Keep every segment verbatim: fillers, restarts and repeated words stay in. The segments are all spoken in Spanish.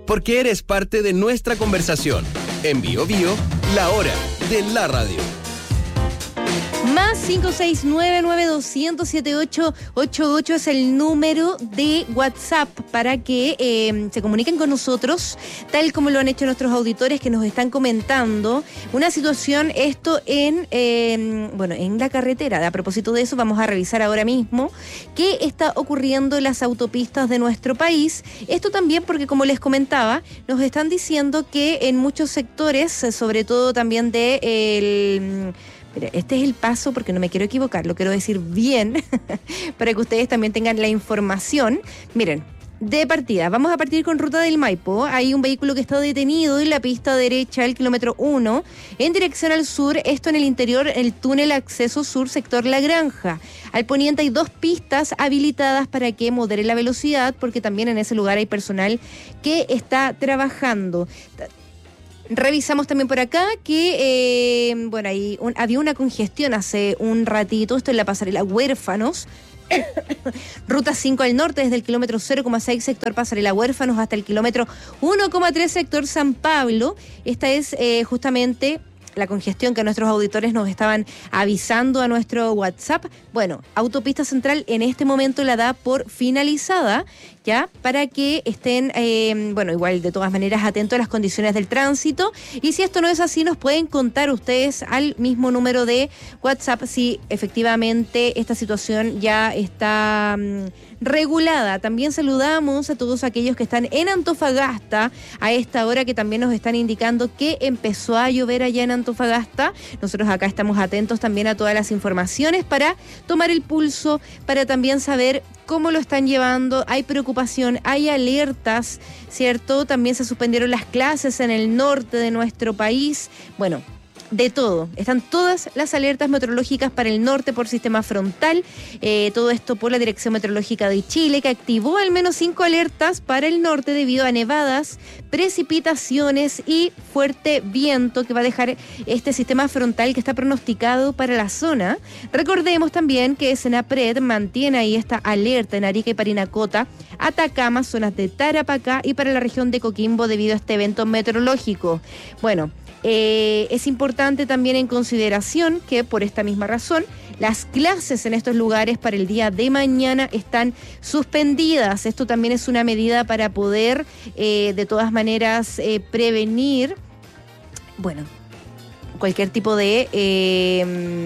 porque eres parte de nuestra conversación. En Bio Bio, la hora de la radio. Más cinco seis nueve nueve dos cero cero siete ocho ocho ocho es el número de WhatsApp para que eh, se comuniquen con nosotros, tal como lo han hecho nuestros auditores que nos están comentando. Una situación, esto en, eh, bueno, en la carretera. A propósito de eso, vamos a revisar ahora mismo qué está ocurriendo en las autopistas de nuestro país. Esto también porque, como les comentaba, nos están diciendo que en muchos sectores, sobre todo también de el... Este es el paso, porque no me quiero equivocar, lo quiero decir bien, para que ustedes también tengan la información. Miren, de partida, vamos a partir con Ruta del Maipo. Hay un vehículo que está detenido en la pista derecha, el kilómetro uno, en dirección al sur, esto en el interior, el túnel acceso sur, sector La Granja. Al poniente hay dos pistas habilitadas para que modere la velocidad, porque también en ese lugar hay personal que está trabajando. Revisamos también por acá que, eh, bueno, hay un, había una congestión hace un ratito, esto en la pasarela Huérfanos. Ruta cinco al norte, desde el kilómetro cero coma seis, sector Pasarela Huérfanos, hasta el kilómetro uno coma tres, sector San Pablo. Esta es eh, justamente la congestión que nuestros auditores nos estaban avisando a nuestro WhatsApp. Bueno, Autopista Central en este momento la da por finalizada, ya, para que estén, eh, bueno, igual de todas maneras atentos a las condiciones del tránsito. Y si esto no es así, nos pueden contar ustedes al mismo número de WhatsApp si efectivamente esta situación ya está um, regulada. También saludamos a todos aquellos que están en Antofagasta a esta hora, que también nos están indicando que empezó a llover allá en Antofagasta. Nosotros acá estamos atentos también a todas las informaciones para tomar el pulso, para también saber cómo lo están llevando. Hay preocupación, hay alertas, ¿cierto? También se suspendieron las clases en el norte de nuestro país. Bueno, de todo. Están todas las alertas meteorológicas para el norte por sistema frontal. Eh, todo esto por la Dirección Meteorológica de Chile, que activó al menos cinco alertas para el norte debido a nevadas, precipitaciones y fuerte viento que va a dejar este sistema frontal que está pronosticado para la zona. Recordemos también que Senapred mantiene ahí esta alerta en Arica y Parinacota, Atacama, zonas de Tarapacá y para la región de Coquimbo debido a este evento meteorológico. Bueno, Eh, es importante también en consideración que por esta misma razón las clases en estos lugares para el día de mañana están suspendidas. Esto también es una medida para poder eh, de todas maneras eh, prevenir, bueno, cualquier tipo de eh,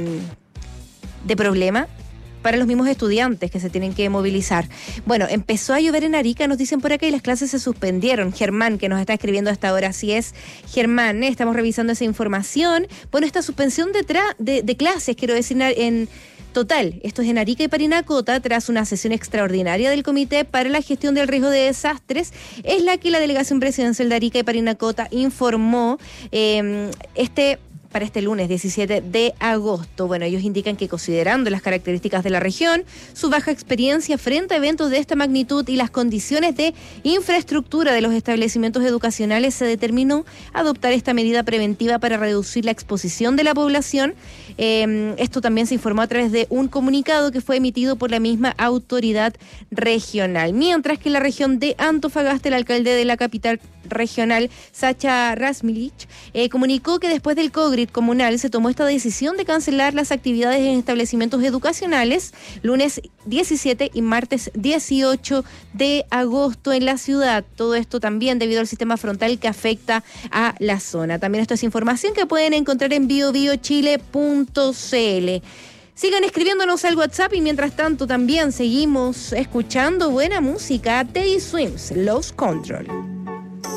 de problema para los mismos estudiantes que se tienen que movilizar. Bueno, empezó a llover en Arica, nos dicen por acá, y las clases se suspendieron. Germán, que nos está escribiendo hasta ahora, así es, Germán, ¿eh? Estamos revisando esa información. Bueno, esta suspensión de, tra- de, de clases, quiero decir, en total, esto es en Arica y Parinacota, tras una sesión extraordinaria del Comité para la Gestión del Riesgo de Desastres, es la que la Delegación Presidencial de Arica y Parinacota informó eh, este... para este lunes diecisiete de agosto. Bueno, ellos indican que considerando las características de la región, su baja experiencia frente a eventos de esta magnitud y las condiciones de infraestructura de los establecimientos educacionales, se determinó adoptar esta medida preventiva para reducir la exposición de la población. Eh, esto también se informó a través de un comunicado que fue emitido por la misma autoridad regional. Mientras que en la región de Antofagasta, el alcalde de la capital regional, Sacha Rasmilich, eh, comunicó que después del COVID comunal se tomó esta decisión de cancelar las actividades en establecimientos educacionales lunes diecisiete y martes dieciocho de agosto en la ciudad. Todo esto también debido al sistema frontal que afecta a la zona. También esto es información que pueden encontrar en bio bio chile punto c l. Sigan escribiéndonos al WhatsApp y mientras tanto también seguimos escuchando buena música. Teddy Swims, Lost Control.